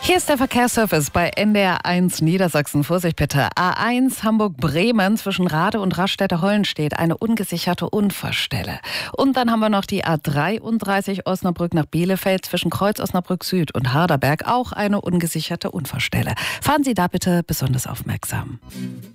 Hier ist der Verkehrsservice bei NDR1 Niedersachsen. Vorsicht bitte. A1 Hamburg-Bremen zwischen Rade und Raststätte-Hollenstedt. Eine ungesicherte Unfallstelle. Und dann haben wir noch die A33 Osnabrück nach Bielefeld zwischen Kreuz Osnabrück Süd und Harderberg. Auch eine ungesicherte Unfallstelle. Fahren Sie da bitte besonders aufmerksam.